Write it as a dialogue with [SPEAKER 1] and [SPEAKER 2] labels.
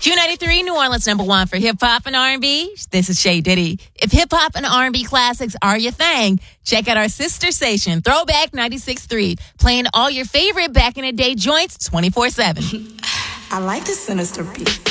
[SPEAKER 1] Q93, New Orleans #1 for hip hop and R&B. This is Shay Diddy. If hip hop and R&B classics are your thing, check out our sister station, Throwback 96.3, playing all your favorite back in the day joints 24/7.
[SPEAKER 2] I like the sinister beat.